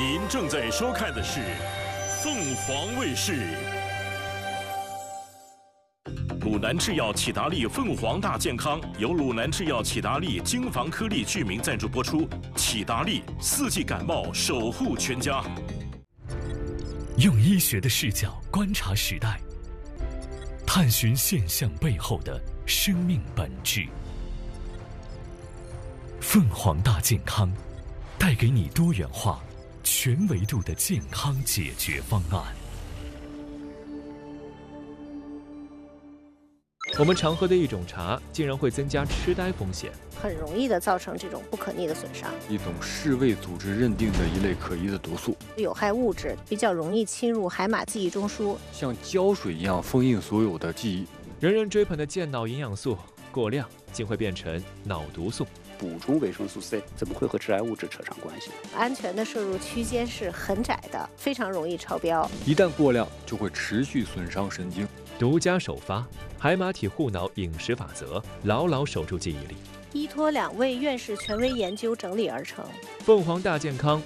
您正在收看的是凤凰卫视。鲁南制药启达利凤凰大健康由鲁南制药启达利精防颗粒聚明赞助播出。启达利四季感冒守护全家。 用医学的视角观察时代，探寻现象背后的生命本质。凤凰大健康，带给你多元化、全维度的健康解决方案。 我们常喝的一种茶，竟然会增加痴呆风险， 很容易的造成这种不可逆的损伤。 一种世卫组织认定的一类可疑的毒素， 有害物质比较容易侵入海马记忆中枢， 像胶水一样封印所有的记忆。 人人追捧的健脑营养素过量，竟会变成脑毒素。 补充维生素 C 怎么会和致癌物质扯上关系？ 安全的摄入区间是很窄的，非常容易超标。 一旦过量，就会持续损伤神经。 独家首发海马体护脑饮食法则，牢牢守住记忆力。 依托2位院士权威研究整理而成。 凤凰大健康